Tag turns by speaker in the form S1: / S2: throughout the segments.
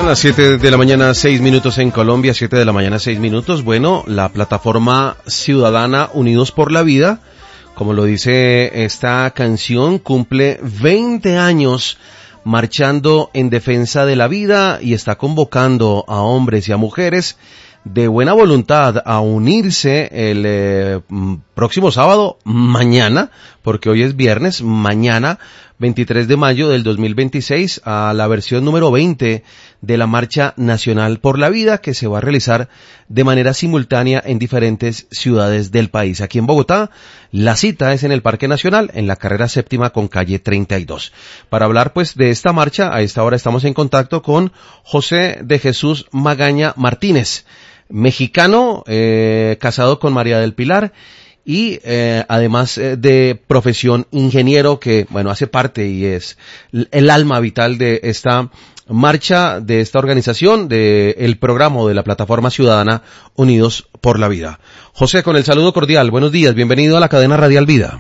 S1: Son las 7 de la mañana, 6 minutos en Colombia, 7 de la mañana, 6 minutos. Bueno, la plataforma ciudadana Unidos por la Vida, como lo dice esta canción, cumple 20 años marchando en defensa de la vida y está convocando a hombres y a mujeres de buena voluntad a unirse el próximo sábado, mañana, porque hoy es viernes, mañana 23 de mayo del 2026, a la versión número 20 de la Marcha Nacional por la Vida, que se va a realizar de manera simultánea en diferentes ciudades del país. Aquí en Bogotá, la cita es en el Parque Nacional, en la carrera séptima con calle 32. Para hablar pues de esta marcha, a esta hora estamos en contacto con José de Jesús Magaña Martínez, mexicano, casado con María del Pilar, y además de profesión ingeniero, que bueno, hace parte y es el alma vital de esta marcha, de esta organización, del programa de la plataforma ciudadana Unidos por la Vida. José, con el saludo cordial, buenos días, bienvenido a la cadena Radial Vida.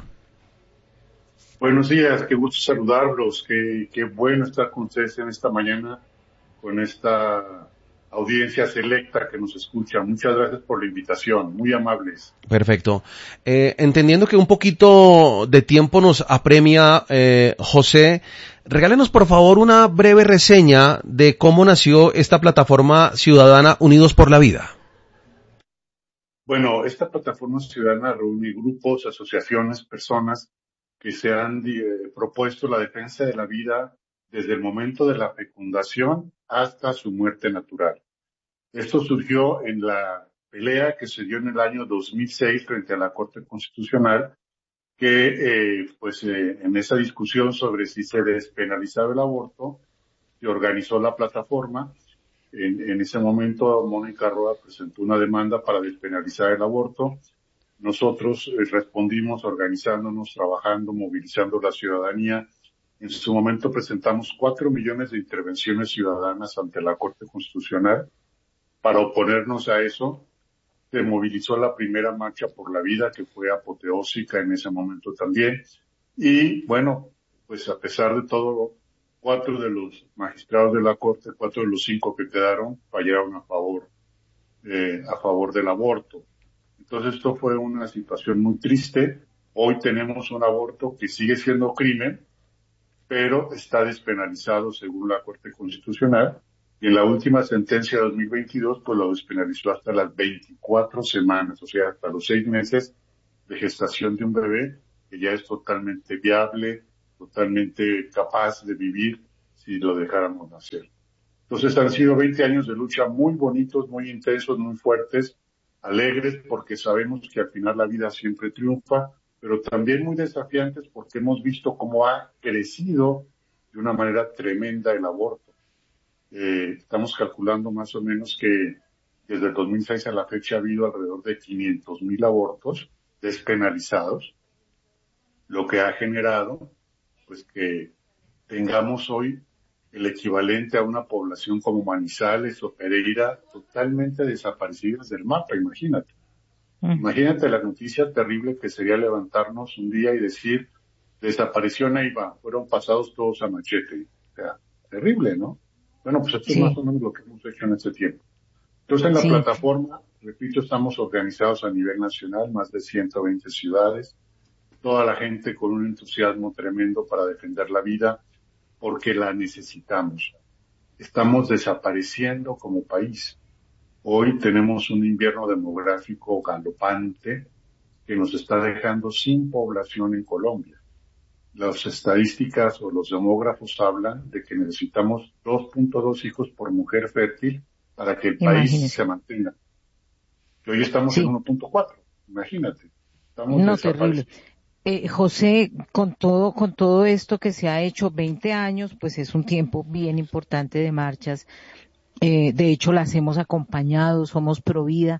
S2: Buenos días, qué gusto saludarlos, qué bueno estar con ustedes en esta mañana, con esta audiencia selecta que nos escucha. Muchas gracias por la invitación, muy amables.
S1: Perfecto. Entendiendo que un poquito de tiempo nos apremia, José, regálenos por favor una breve reseña de cómo nació esta plataforma ciudadana Unidos por la Vida.
S2: Bueno, esta plataforma ciudadana reúne grupos, asociaciones, personas que se han propuesto la defensa de la vida desde el momento de la fecundación hasta su muerte natural. Esto surgió en la pelea que se dio en el año 2006 frente a la Corte Constitucional, que en esa discusión sobre si se despenalizaba el aborto, se organizó la plataforma. En ese momento Mónica Roa presentó una demanda para despenalizar el aborto. Nosotros respondimos organizándonos, trabajando, movilizando la ciudadanía. En su momento presentamos 4 millones de intervenciones ciudadanas ante la Corte Constitucional. Para oponernos a eso, se movilizó la primera marcha por la vida, que fue apoteósica en ese momento también. Y bueno, pues a pesar de todo, 4 de los magistrados de la Corte, 4 de los 5 que quedaron, fallaron a favor del aborto. Entonces esto fue una situación muy triste. Hoy tenemos un aborto que sigue siendo crimen, pero está despenalizado según la Corte Constitucional. Y en la última sentencia de 2022, pues lo despenalizó hasta las 24 semanas, o sea, hasta los 6 meses de gestación de un bebé, que ya es totalmente viable, totalmente capaz de vivir si lo dejáramos nacer. Entonces han sido 20 años de lucha muy bonitos, muy intensos, muy fuertes, alegres, porque sabemos que al final la vida siempre triunfa, pero también muy desafiantes porque hemos visto cómo ha crecido de una manera tremenda el aborto. Estamos calculando más o menos que desde el 2006 a la fecha ha habido alrededor de 500,000 abortos despenalizados, lo que ha generado pues que tengamos hoy el equivalente a una población como Manizales o Pereira totalmente desaparecidas del mapa, imagínate. Imagínate la noticia terrible que sería levantarnos un día y decir, desapareció Neiva, fueron pasados todos a machete. O sea, terrible, ¿no? Bueno, pues esto es más o menos lo que hemos hecho en este tiempo. Entonces, en la plataforma, repito, estamos organizados a nivel nacional, más de 120 ciudades, toda la gente con un entusiasmo tremendo para defender la vida, porque la necesitamos. Estamos desapareciendo como país. Hoy tenemos un invierno demográfico galopante que nos está dejando sin población en Colombia. Las estadísticas o los demógrafos hablan de que necesitamos 2.2 hijos por mujer fértil para que el país se mantenga. Y hoy estamos en 1.4, imagínate. Estamos
S3: terrible. José, con todo esto que se ha hecho, 20 años, pues es un tiempo bien importante de marchas. De hecho, las hemos acompañado, somos Provida.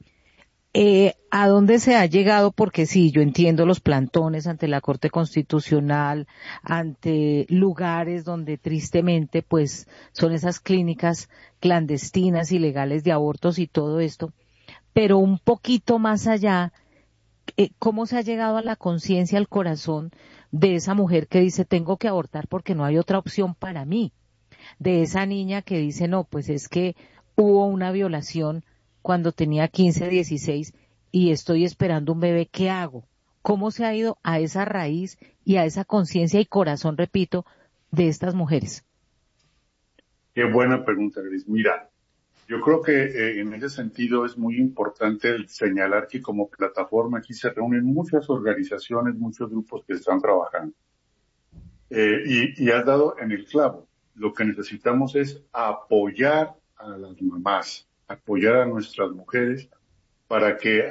S3: ¿A dónde se ha llegado? Porque sí, yo entiendo los plantones ante la Corte Constitucional, ante lugares donde tristemente pues son esas clínicas clandestinas, ilegales de abortos y todo esto, pero un poquito más allá, ¿cómo se ha llegado a la conciencia, al corazón de esa mujer que dice tengo que abortar porque no hay otra opción para mí? de esa niña que dice, no, pues es que hubo una violación cuando tenía 15, 16 y estoy esperando un bebé, ¿qué hago? ¿Cómo se ha ido a esa raíz y a esa conciencia y corazón, repito, de estas mujeres?
S2: Qué buena pregunta, Gris. Mira, yo creo que en ese sentido es muy importante el señalar que como plataforma aquí se reúnen muchas organizaciones, muchos grupos que están trabajando. Y has dado en el clavo. Lo que necesitamos es apoyar a las mamás, apoyar a nuestras mujeres para que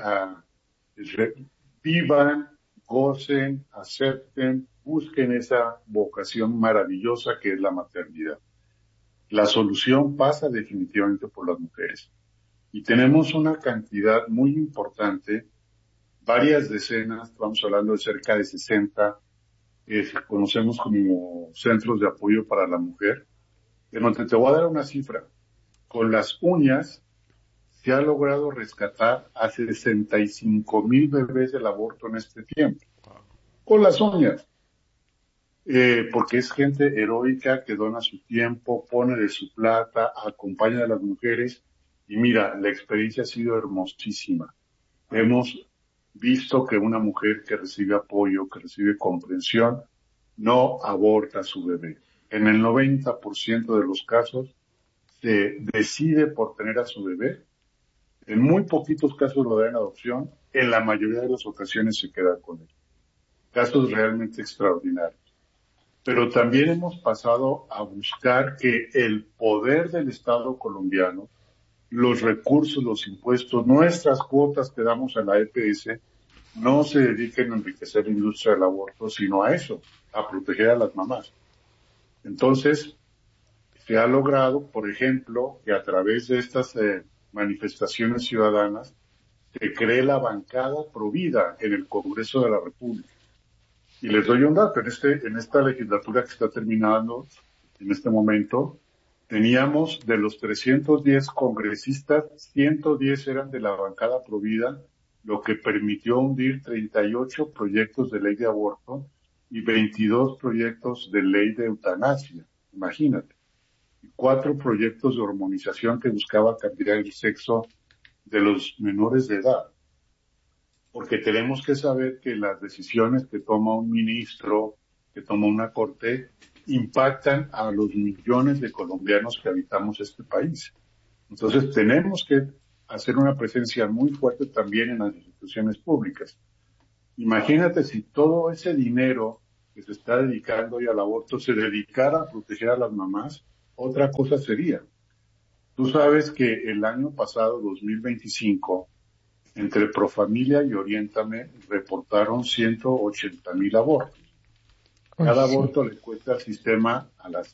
S2: vivan, gocen, acepten, busquen esa vocación maravillosa que es la maternidad. La solución pasa definitivamente por las mujeres. Y tenemos una cantidad muy importante, varias decenas, estamos hablando de cerca de 60, que conocemos como centros de apoyo para la mujer, en donde te voy a dar una cifra. Con las uñas se ha logrado rescatar a 65,000 bebés del aborto en este tiempo. Con las uñas. Porque es gente heroica que dona su tiempo, pone de su plata, acompaña a las mujeres. Y mira, la experiencia ha sido hermosísima. Hemos visto que una mujer que recibe apoyo, que recibe comprensión, no aborta a su bebé. En el 90% de los casos se decide por tener a su bebé. En muy poquitos casos lo da en adopción. En la mayoría de las ocasiones se queda con él. Casos realmente extraordinarios. Pero también hemos pasado a buscar que el poder del Estado colombiano, los recursos, los impuestos, nuestras cuotas que damos a la EPS, no se dediquen a enriquecer la industria del aborto, sino a eso, a proteger a las mamás. Entonces, se ha logrado, por ejemplo, que a través de estas manifestaciones ciudadanas se cree la bancada Provida en el Congreso de la República. Y les doy un dato, en esta legislatura que está terminando, en este momento, teníamos de los 310 congresistas, 110 eran de la bancada Provida, lo que permitió hundir 38 proyectos de ley de aborto y 22 proyectos de ley de eutanasia, imagínate, y 4 proyectos de hormonización que buscaba cambiar el sexo de los menores de edad. Porque tenemos que saber que las decisiones que toma un ministro, que toma una corte, impactan a los millones de colombianos que habitamos este país. Entonces tenemos que hacer una presencia muy fuerte también en las instituciones públicas. Imagínate si todo ese dinero que se está dedicando hoy al aborto se dedicara a proteger a las mamás, otra cosa sería. Tú sabes que el año pasado, 2025, entre Profamilia y Oriéntame reportaron 180,000 abortos. Cada aborto le cuesta al sistema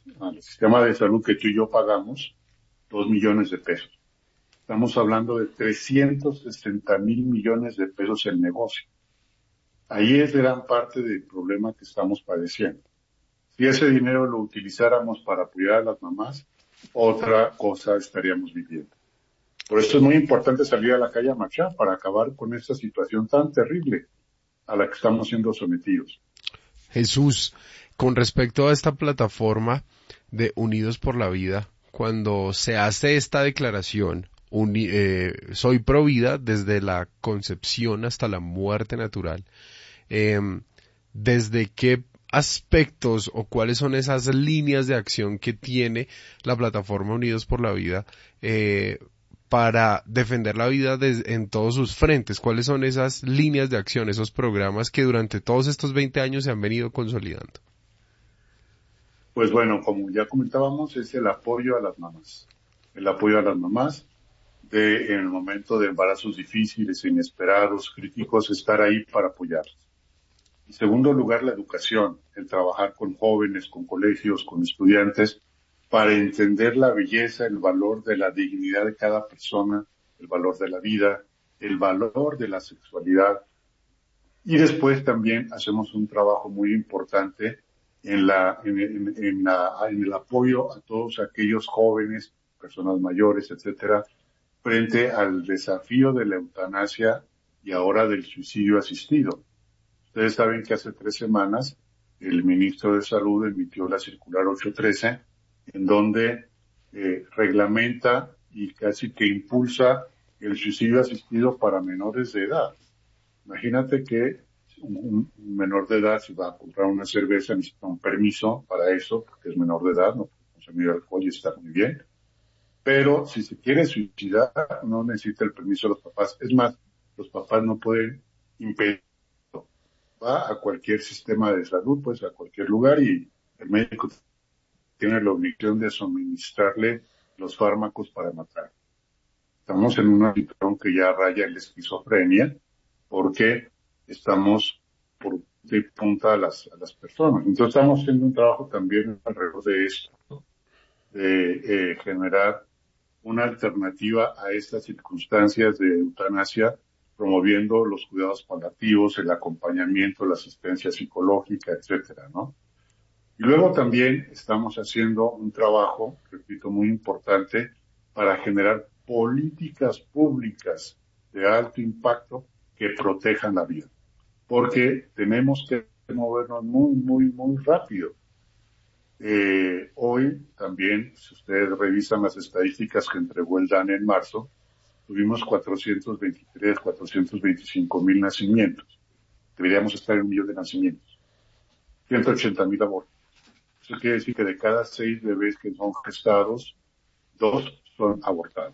S2: de salud que tú y yo pagamos 2 millones de pesos. Estamos hablando de 360,000 millones de pesos en negocio. Ahí es gran parte del problema que estamos padeciendo. Si ese dinero lo utilizáramos para apoyar a las mamás, otra cosa estaríamos viviendo. Por eso es muy importante salir a la calle a marchar para acabar con esta situación tan terrible a la que estamos siendo sometidos.
S4: Jesús, con respecto a esta plataforma de Unidos por la Vida, cuando se hace esta declaración, soy pro vida desde la concepción hasta la muerte natural, ¿desde qué aspectos o cuáles son esas líneas de acción que tiene la plataforma Unidos por la Vida para defender la vida en todos sus frentes? ¿Cuáles son esas líneas de acción, esos programas que durante todos estos 20 años se han venido consolidando?
S2: Pues bueno, como ya comentábamos, es el apoyo a las mamás. El apoyo a las mamás en el momento de embarazos difíciles, inesperados, críticos, estar ahí para apoyarlas. En segundo lugar, la educación, el trabajar con jóvenes, con colegios, con estudiantes, para entender la belleza, el valor de la dignidad de cada persona, el valor de la vida, el valor de la sexualidad. Y después también hacemos un trabajo muy importante en el apoyo a todos aquellos jóvenes, personas mayores, etcétera, frente al desafío de la eutanasia y ahora del suicidio asistido. Ustedes saben que hace 3 semanas el ministro de Salud emitió la circular 813, en donde reglamenta y casi que impulsa el suicidio asistido para menores de edad. Imagínate que un menor de edad, si va a comprar una cerveza, necesita un permiso para eso, porque es menor de edad, no puede consumir alcohol y está muy bien. Pero si se quiere suicidar, no necesita el permiso de los papás. Es más, los papás no pueden impedirlo. Va a cualquier sistema de salud, pues a cualquier lugar, y el médico tiene la obligación de suministrarle los fármacos para matar. Estamos en una situación que ya raya en la esquizofrenia, porque estamos por de punta a las personas. Entonces estamos haciendo un trabajo también alrededor de esto, de generar una alternativa a estas circunstancias de eutanasia, promoviendo los cuidados paliativos, el acompañamiento, la asistencia psicológica, etcétera, ¿no? Y luego también estamos haciendo un trabajo, repito, muy importante para generar políticas públicas de alto impacto que protejan la vida. Porque tenemos que movernos muy rápido. Hoy también, si ustedes revisan las estadísticas que entregó el DANE en marzo, tuvimos 425,000 nacimientos. Deberíamos estar en 1,000,000 de nacimientos. 180,000 abortos. Eso quiere decir que de cada 6 bebés que son gestados, 2 son abortados.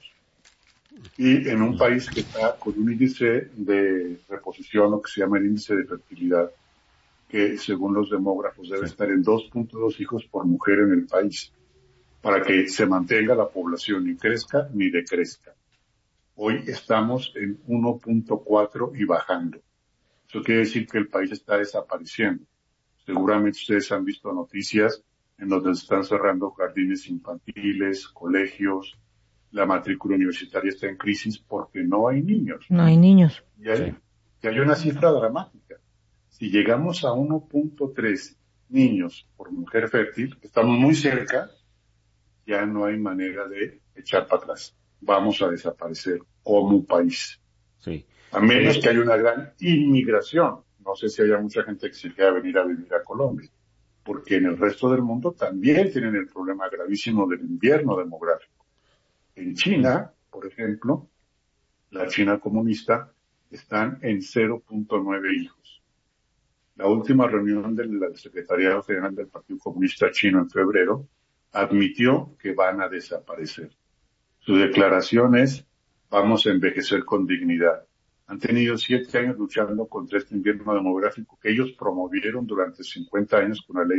S2: Y en un país que está con un índice de reposición, lo que se llama el índice de fertilidad, que según los demógrafos debe estar en 2.2 hijos por mujer en el país, para que se mantenga la población, ni crezca ni decrezca. Hoy estamos en 1.4 y bajando. Eso quiere decir que el país está desapareciendo. Seguramente ustedes han visto noticias en donde se están cerrando jardines infantiles, colegios, la matrícula universitaria está en crisis porque no hay niños.
S3: No hay niños.
S2: Y hay una cifra dramática. Si llegamos a 1.3 niños por mujer fértil, estamos muy cerca, ya no hay manera de echar para atrás. Vamos a desaparecer como país.
S5: Sí.
S2: A menos que haya una gran inmigración. No sé si haya mucha gente que se quiera venir a vivir a Colombia, porque en el resto del mundo también tienen el problema gravísimo del invierno demográfico. En China, por ejemplo, la China comunista, están en 0.9 hijos. La última reunión del Secretariado General del Partido Comunista Chino en febrero admitió que van a desaparecer. Su declaración es: vamos a envejecer con dignidad. Han tenido 7 años luchando contra este invierno demográfico que ellos promovieron durante 50 años con la ley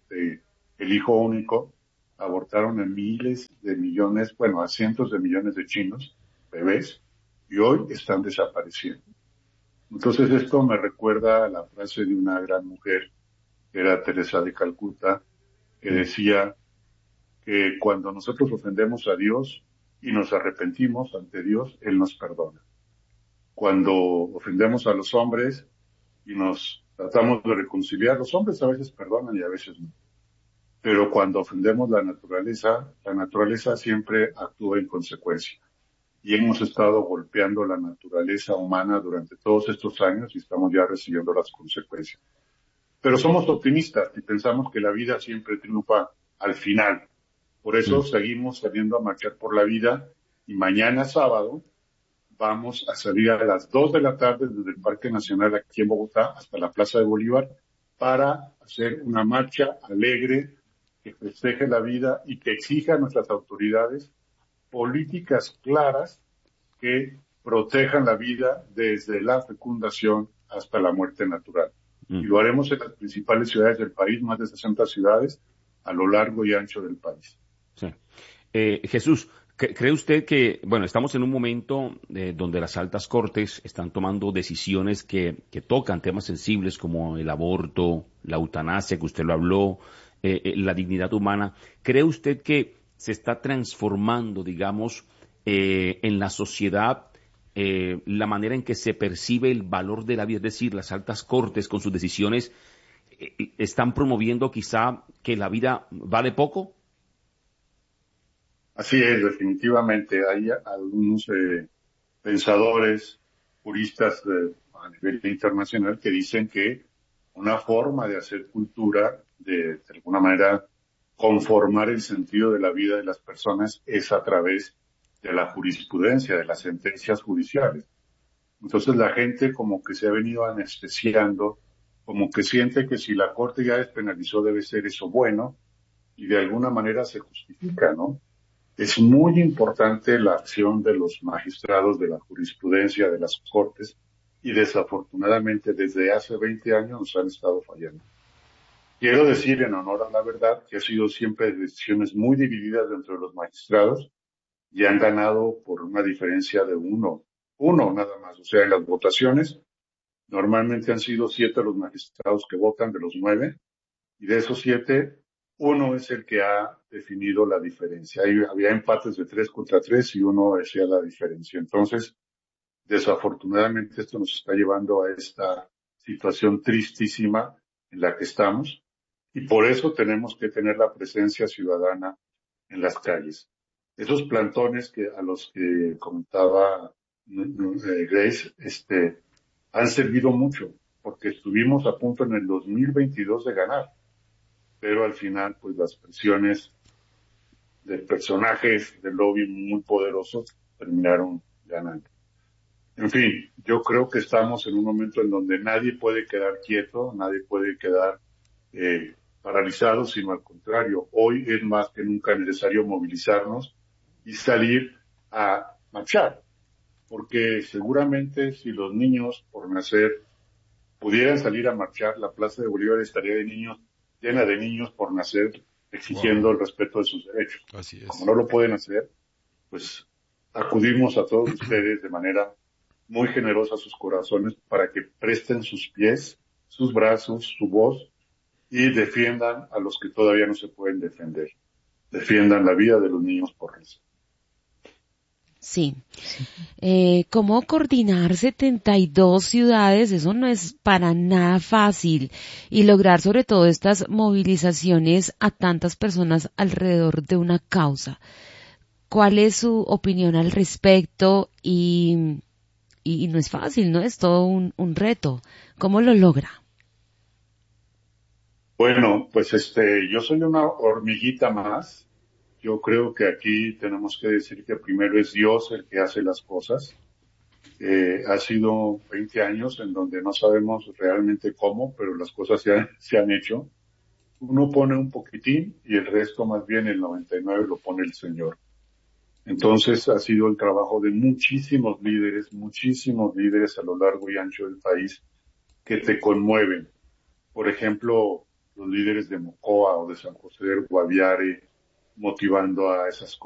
S2: del hijo único. Abortaron a miles de millones, a cientos de millones de chinos, bebés, y hoy están desapareciendo. Entonces esto me recuerda a la frase de una gran mujer, que era Teresa de Calcuta, que decía que cuando nosotros ofendemos a Dios y nos arrepentimos ante Dios, Él nos perdona. Cuando ofendemos a los hombres y nos tratamos de reconciliar, los hombres a veces perdonan y a veces no. Pero cuando ofendemos la naturaleza siempre actúa en consecuencia. Y hemos estado golpeando la naturaleza humana durante todos estos años y estamos ya recibiendo las consecuencias. Pero somos optimistas y pensamos que la vida siempre triunfa al final. Por eso seguimos saliendo a marchar por la vida y mañana sábado vamos a salir a las 2 de la tarde desde el Parque Nacional aquí en Bogotá hasta la Plaza de Bolívar para hacer una marcha alegre que festeje la vida y que exija a nuestras autoridades políticas claras que protejan la vida desde la fecundación hasta la muerte natural. Y lo haremos en las principales ciudades del país, más de 60 ciudades a lo largo y ancho del país.
S5: Sí. Jesús, ¿cree usted que, estamos en un momento donde las altas cortes están tomando decisiones que tocan temas sensibles como el aborto, la eutanasia, que usted lo habló, la dignidad humana? ¿Cree usted que se está transformando, digamos, en la sociedad la manera en que se percibe el valor de la vida? Es decir, las altas cortes con sus decisiones están promoviendo quizá que la vida vale poco.
S2: Así es, definitivamente. Hay algunos pensadores, juristas a nivel internacional que dicen que una forma de hacer cultura, de alguna manera conformar el sentido de la vida de las personas es a través de la jurisprudencia, de las sentencias judiciales. Entonces la gente como que se ha venido anestesiando, como que siente que si la Corte ya despenalizó debe ser eso bueno, y de alguna manera se justifica, ¿no? Es muy importante la acción de los magistrados de la jurisprudencia de las Cortes y desafortunadamente desde hace 20 años nos han estado fallando. Quiero decir en honor a la verdad que ha sido siempre decisiones muy divididas dentro de los magistrados y han ganado por una diferencia de uno nada más. O sea, en las votaciones normalmente han sido 7 los magistrados que votan de los 9 y de esos 7, uno es el que ha definido la diferencia. Había empates de 3 contra 3 y uno hacía la diferencia. Entonces, desafortunadamente esto nos está llevando a esta situación tristísima en la que estamos y por eso tenemos que tener la presencia ciudadana en las calles. Esos plantones a los que comentaba Grace, han servido mucho porque estuvimos a punto en el 2022 de ganar, pero al final, pues las presiones de personajes del lobby muy poderosos terminaron ganando. En fin, yo creo que estamos en un momento en donde nadie puede quedar quieto, nadie puede quedar paralizado, sino al contrario, hoy es más que nunca necesario movilizarnos y salir a marchar, porque seguramente si los niños por nacer pudieran salir a marchar, la Plaza de Bolívar estaría llena de niños por nacer exigiendo el respeto de sus derechos.
S4: Así es.
S2: Como no lo pueden hacer, pues acudimos a todos ustedes de manera muy generosa a sus corazones para que presten sus pies, sus brazos, su voz y defiendan a los que todavía no se pueden defender. Defiendan la vida de los niños por nacer.
S6: Sí. ¿Cómo coordinar 72 ciudades? Eso no es para nada fácil. Y lograr sobre todo estas movilizaciones a tantas personas alrededor de una causa. ¿Cuál es su opinión al respecto? Y no es fácil, ¿no? Es todo un reto. ¿Cómo lo logra?
S2: Bueno, pues yo soy una hormiguita más. Yo creo que aquí tenemos que decir que primero es Dios el que hace las cosas. Ha sido 20 años en donde no sabemos realmente cómo, pero las cosas se han hecho. Uno pone un poquitín y el resto, más bien el 99, lo pone el Señor. Entonces ha sido el trabajo de muchísimos líderes a lo largo y ancho del país que te conmueven. Por ejemplo, los líderes de Mocoa o de San José del Guaviare motivando a esas